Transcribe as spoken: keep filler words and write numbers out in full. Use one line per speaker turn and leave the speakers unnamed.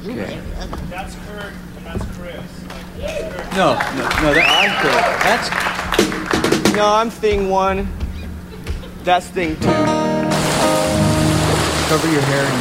Okay.
That's Kurt and that's Chris. Like, that's Kurt.
No, no, no. That, that's
No, I'm thing one. That's thing two.
cover your hair. And